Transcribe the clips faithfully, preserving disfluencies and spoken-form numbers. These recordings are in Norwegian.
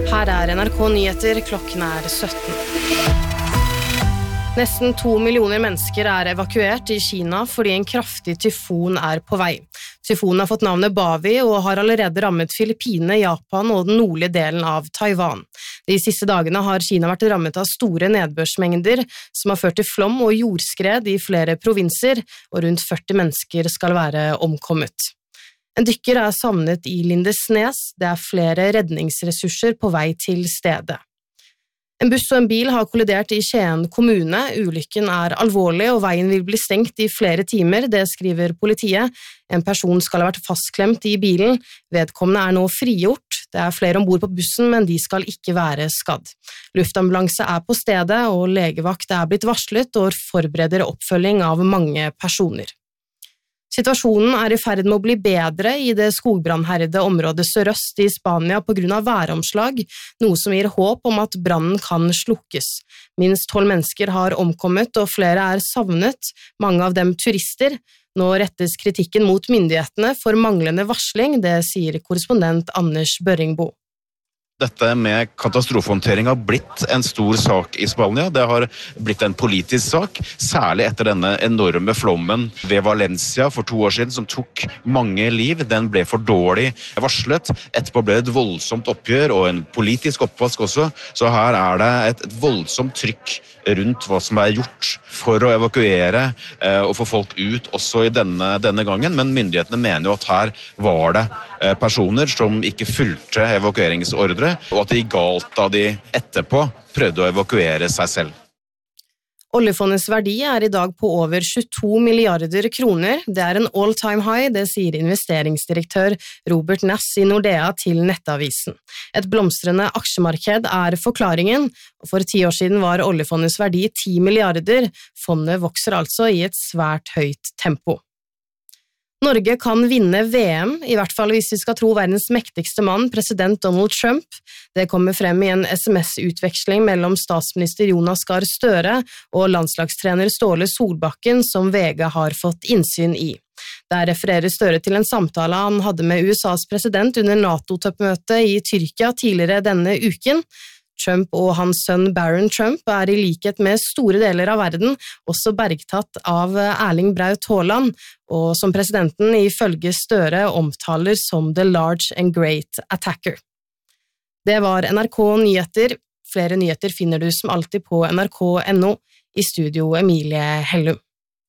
Her er N R K Nyheter, klokken er sytten. Nesten to millioner mennesker er evakuert i Kina fordi en kraftig tyfon er på vei. Tyfonen har fått navnet Bavi og har allerede rammet Filippinene, Japan og den nordlige delen av Taiwan. De siste dagene har Kina vært rammet av store nedbørsmengder som har ført til flom og jordskred i flere provinser, og rundt førti mennesker skal være omkommet. En dykker er savnet i Lindesnes, det er flere redningsressurser på vei til stedet. En buss og en bil har kollidert i Skien kommune. Ulykken er alvorlig, og veien vil bli stengt i flere timer, det skriver politiet. En person skal ha vært fastklemt i bilen. Vedkommende er nå frigjort. Det er flere ombord på bussen, men de skal ikke være skadd. Luftambulanse er på stedet, og legevakt er blitt varslet og forbereder oppfølging av mange personer. Situasjonen er i ferd med å bli bedre i det skogbrannherrede området sørøst i Spania på grunn av væromslag, noe som gir håp om at brannen kan slukkes. Minst tolv mennesker har omkommet og flere er savnet, mange av dem turister. Nå rettes kritikken mot myndighetene for manglende varsling, det sier korrespondent Anders Børringbo. Dette med katastrofehåndtering har blitt en stor sak i Spania. Det har blitt en politisk sak, særlig etter denne enorme flommen ved Valencia for to år siden, som tok mange liv. Den ble for dårlig varslet. Etterpå ble det et voldsomt oppgjør og en politisk oppvask også. Så her er det et, et voldsomt trykk rundt hva som er gjort for å evakuere eh, og få folk ut også i denne, denne gangen. Men myndighetene mener jo at her var det eh, personer som ikke fulgte evakueringsordre, og at det gikk galt da de etterpå prøvde å evakuere seg selv. Oljefondets verdi er i dag på over tjueto milliarder kroner. Det er en all-time high, det sier investeringsdirektør Robert Nass i Nordea til Nettavisen. Et blomstrende aksjemarked er forklaringen, og for ti år siden var oljefondets verdi ti milliarder. Fondet vokser altså i et svært høyt tempo. Norge kan vinne V M, i hvert fall hvis vi skal tro verdens mektigste mann, president Donald Trump. Det kommer frem i en sms-utveksling mellom statsminister Jonas Gahr Støre og landslagstrener Ståle Solbakken som V G har fått innsyn i. Der refererer Støre til en samtale han hadde med U S A's president under NATO-toppmøtet i Tyrkia tidligere denne uken. Trump og hans sønn Barron Trump er i likhet med store deler av verden også bergtatt av Erling Braut Haaland, og som presidenten ifølge Støre omtaler som The Large and Great Attacker. Det var N R K Nyheter. Flere nyheter finner du som alltid på N R K punktum N O. I studio Emilie Hellum.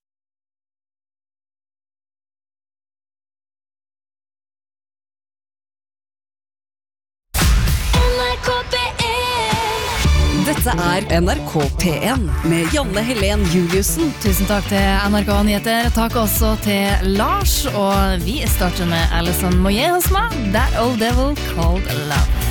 Dette er N R K P en med Janne Helen Juliussen. Tusen takk til N R K Nyheter. Takk også til Lars. Og vi starter med Alison Moyet hos meg. That Old Devil Called Love.